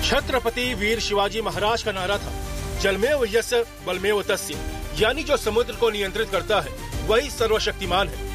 छत्रपति वीर शिवाजी महाराज का नारा था, जलमेव यस्य बलमेव तस्य, यानी जो समुद्र को नियंत्रित करता है वही सर्वशक्तिमान है।